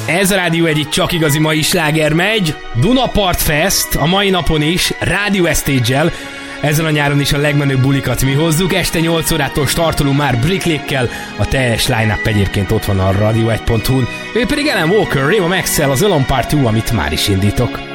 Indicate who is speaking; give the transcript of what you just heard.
Speaker 1: Ez a Rádió egy csak igazi mai sláger megy. Dunapart Fest a mai napon is, Rádió Estage-el. Ezen a nyáron is a legmenőbb bulikat mi hozzuk. Este 8 órától startolunk már Bricklake-kel. A teljes line-up egyébként ott van a radio1.hu-n. Ő pedig Alan Walker, Reba Maxwell, az Alone Part 2, amit már is indítok.